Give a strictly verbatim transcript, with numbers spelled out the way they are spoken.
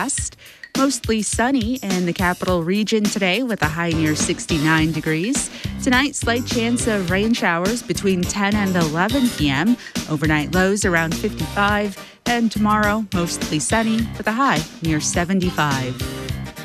overcast. Mostly sunny in the capital region today with a high near sixty-nine degrees. Tonight, slight chance of rain showers between ten and eleven p.m. Overnight lows around fifty-five. And tomorrow, mostly sunny with a high near seventy-five.